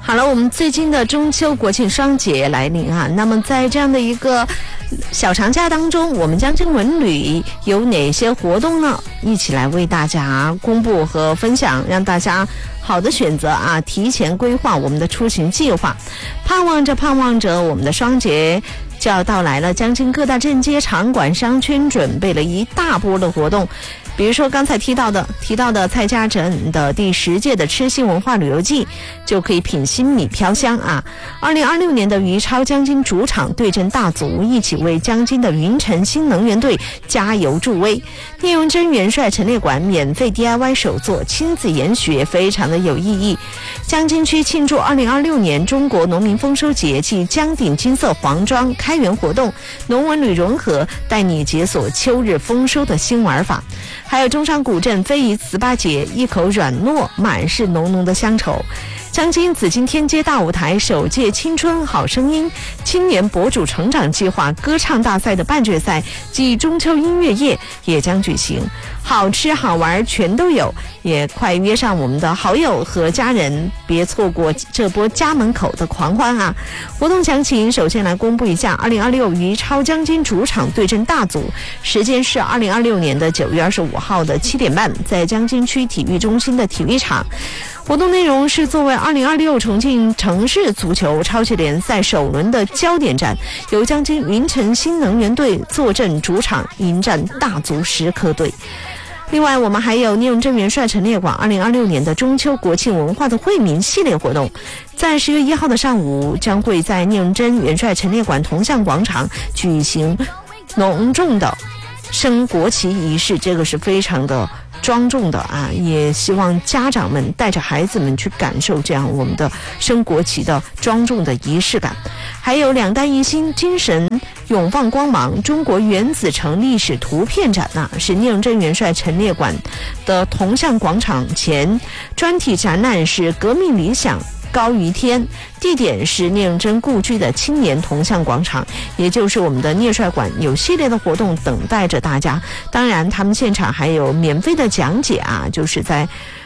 好了，我们最近的中秋国庆双节来临啊，那么在这样的一个小长假当中，我们江津文旅有哪些活动呢？一起来为大家公布和分享，让大家好的选择啊，提前规划我们的出行计划。盼望着我们的双节就要到来了，江津各大镇街场馆商圈准备了一大波的活动。比如说刚才提到的蔡家镇的第10届的吃新文化旅游季，就可以品新米飘香啊。2026年的余超江津主场对阵大足，一起为江津的云城新能源队加油助威。聂荣臻元帅陈列馆免费 DIY 手作，亲自研学，非常的有意义。江津区庆祝2026年中国农民丰收节暨江顶金色黄庄开园活动，农文旅融合，带你解锁秋日丰收的新玩法。还有中山古镇非遗糍粑节，一口软糯，满是浓浓的乡愁。江津紫金天街大舞台首届青春好声音青年博主成长计划歌唱大赛的半决赛暨中秋音乐夜也将举行，好吃好玩全都有，也快约上我们的好友和家人，别错过这波家门口的狂欢啊！活动详情首先来公布一下，2026余超江津主场对阵大足，时间是2026年的9月25号的7点半，在江津区体育中心的体育场。活动内容是作为2026重庆城市足球超级联赛首轮的焦点战，由江津云城新能源队坐镇主场迎战大足石科队。另外我们还有聂荣臻元帅陈列馆2026年的中秋国庆文化的惠民系列活动，在10月1号的上午将会在聂荣臻元帅陈列馆铜像广场举行隆重的升国旗仪式，这个是非常的庄重的啊，也希望家长们带着孩子们去感受这样我们的升国旗的庄重的仪式感。还有2弹一星精神永放光芒中国原子城历史图片展是聂荣臻元帅陈列馆的铜像广场前，专题展览是革命理想高于天，地点是聂荣臻故居的青年铜像广场，也就是我们的聂帅馆，有系列的活动等待着大家。当然他们现场还有免费的讲解啊，就是在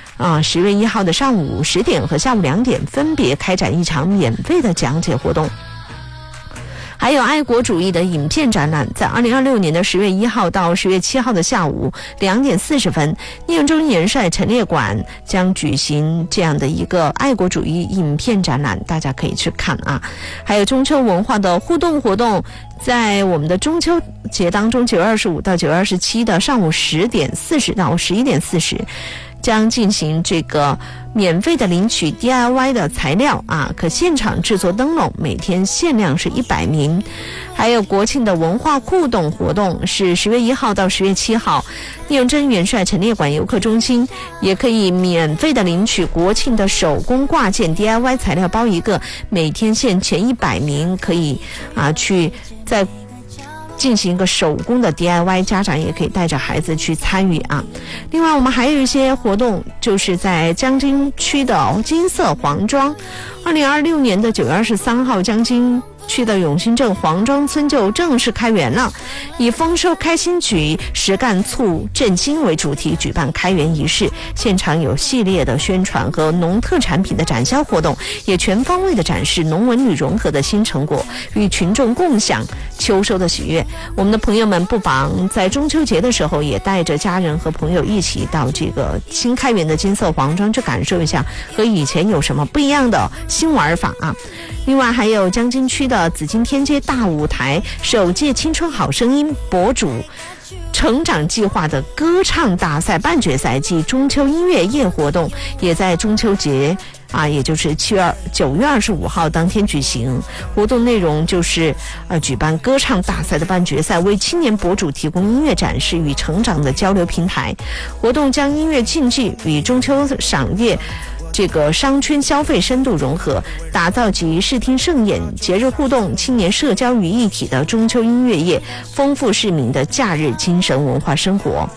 10月1号的上午10点和下午2点分别开展一场免费的讲解活动。还有爱国主义的影片展览，在2026年的10月1号到10月7号的下午2点40分，聂荣臻元帅陈列馆将举行这样的一个爱国主义影片展览，大家可以去看啊。还有中秋文化的互动活动，在我们的中秋节当中9月25到9月27的上午10点40到11点40将进行这个免费的领取 DIY 的材料啊，可现场制作灯笼，每天限量是100名。还有国庆的文化互动活动是10月1号到10月7号，聂荣臻元帅陈列馆游客中心也可以免费的领取国庆的手工挂件 DIY 材料包1个，每天限前100名，可以去在进行一个手工的 DIY， 家长也可以带着孩子去参与啊。另外我们还有一些活动，就是在江津区的金色黄庄，2026年的9月23号江津区的永兴镇黄庄村就正式开园了，以丰收开心曲实干促振兴为主题举办开园仪式，现场有系列的宣传和农特产品的展销活动，也全方位的展示农文旅融合的新成果，与群众共享秋收的喜悦。我们的朋友们不妨在中秋节的时候也带着家人和朋友一起到这个新开园的金色黄庄去感受一下和以前有什么不一样的新玩法啊。另外还有江津区的紫金天街大舞台首届青春好声音博主成长计划的歌唱大赛半决赛暨中秋音乐夜活动，也在中秋节也就是9月25号当天举行。活动内容就是举办歌唱大赛的半决赛，为青年博主提供音乐展示与成长的交流平台。活动将音乐竞技与中秋赏月这个商圈消费深度融合，打造集视听盛宴、节日互动、青年社交于一体的中秋音乐夜，丰富市民的假日精神文化生活。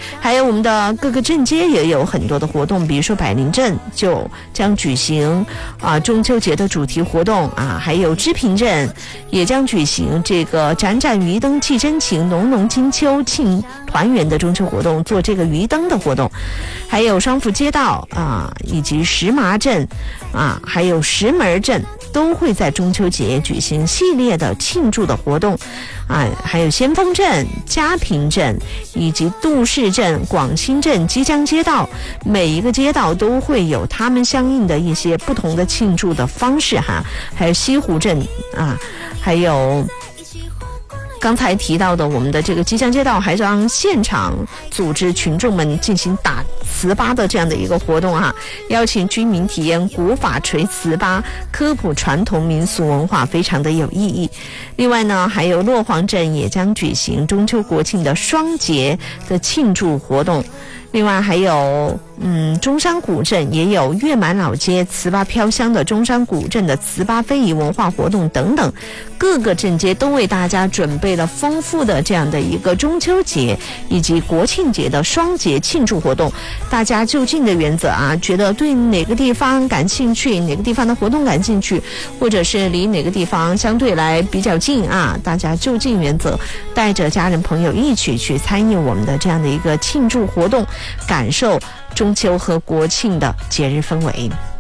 还有我们的各个镇街也有很多的活动，比如说百灵镇就将举行中秋节的主题活动还有织平镇也将举行这个盏盏鱼灯寄真情，浓浓金秋庆团圆的中秋活动，做这个鱼灯的活动。还有双福街道以及石麻镇还有石门镇都会在中秋节举行系列的庆祝的活动还有先锋镇、嘉平镇以及杜市镇、广兴镇、基江街道，每一个街道都会有他们相应的一些不同的庆祝的方式还有西湖镇还有刚才提到的我们的这个基江街道还让现场组织群众们进行打糍粑的这样的一个活动邀请居民体验古法锤糍粑，科普传统民俗文化，非常的有意义。另外呢，还有落黄镇也将举行中秋国庆的双节的庆祝活动。另外还有中山古镇也有月满老街糍粑飘香的中山古镇的糍粑非遗文化活动等等，各个镇街都为大家准备了丰富的这样的一个中秋节以及国庆节的双节庆祝活动。大家就近的原则觉得对哪个地方感兴趣，哪个地方的活动感兴趣，或者是离哪个地方相对来比较近大家就近原则，带着家人朋友一起去参与我们的这样的一个庆祝活动，感受中秋和国庆的节日氛围。